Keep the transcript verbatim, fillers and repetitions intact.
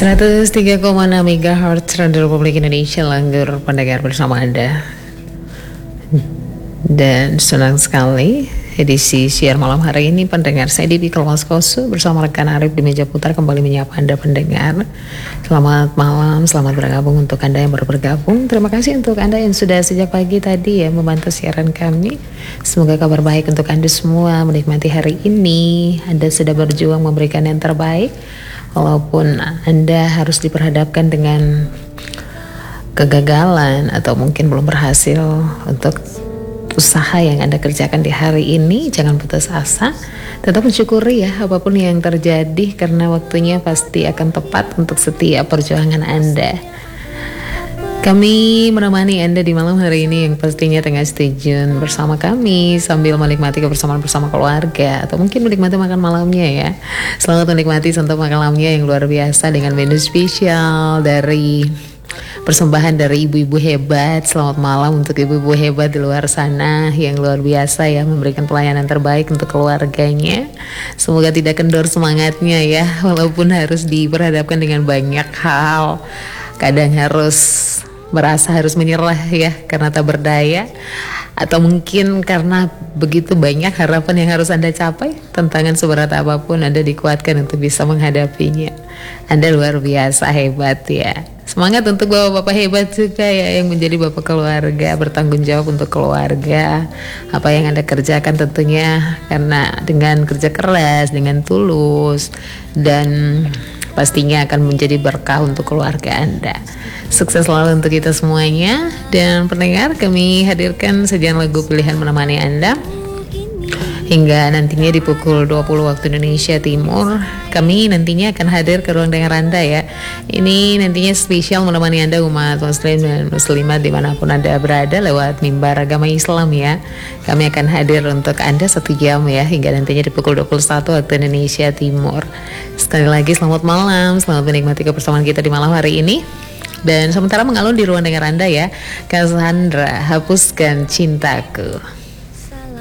seratus tiga koma enam megahertz Radio Republik Indonesia Langgur pendengar bersama Anda. Dan senang sekali edisi siar malam hari ini pendengar, saya Didi Kelwaskosu bersama rekan Arif di meja putar kembali menyapa Anda pendengar. Selamat malam, selamat bergabung untuk Anda yang baru bergabung. Terima kasih untuk Anda yang sudah sejak pagi tadi ya membantu siaran kami. Semoga kabar baik untuk Anda semua menikmati hari ini. Anda sudah berjuang memberikan yang terbaik, walaupun Anda harus diperhadapkan dengan kegagalan atau mungkin belum berhasil untuk usaha yang Anda kerjakan di hari ini. Jangan putus asa, tetap mensyukuri ya apapun yang terjadi, karena waktunya pasti akan tepat untuk setiap perjuangan Anda. Kami menemani Anda di malam hari ini yang pastinya tengah stay tune bersama kami sambil menikmati kebersamaan bersama keluarga, atau mungkin menikmati makan malamnya ya. Selamat menikmati santap makan malamnya yang luar biasa dengan menu spesial dari persembahan dari ibu-ibu hebat. Selamat malam untuk ibu-ibu hebat di luar sana yang luar biasa ya, memberikan pelayanan terbaik untuk keluarganya. Semoga tidak kendor semangatnya ya, walaupun harus diperhadapkan dengan banyak hal. Kadang harus merasa harus menyerah ya karena tak berdaya, atau mungkin karena begitu banyak harapan yang harus Anda capai. Tantangan seberat apapun Anda dikuatkan untuk bisa menghadapinya. Anda luar biasa hebat ya. Semangat untuk bapak-bapak hebat juga ya, yang menjadi bapak keluarga, bertanggung jawab untuk keluarga. Apa yang Anda kerjakan tentunya karena dengan kerja keras, dengan tulus, dan pastinya akan menjadi berkah untuk keluarga Anda. Sukses selalu untuk kita semuanya. Dan pendengar, kami hadirkan sajian lagu pilihan menemani Anda hingga nantinya di pukul dua puluh waktu Indonesia Timur. Kami nantinya akan hadir ke ruang dengar Anda ya. Ini nantinya spesial menemani Anda umat muslim dan muslimat dimanapun Anda berada lewat mimbar agama Islam ya. Kami akan hadir untuk Anda satu jam ya, hingga nantinya di pukul dua puluh satu waktu Indonesia Timur. Sekali lagi selamat malam, selamat menikmati kebersamaan kita di malam hari ini. Dan sementara mengalun di ruang dengar Anda ya, Cassandra, Hapuskan Cintaku.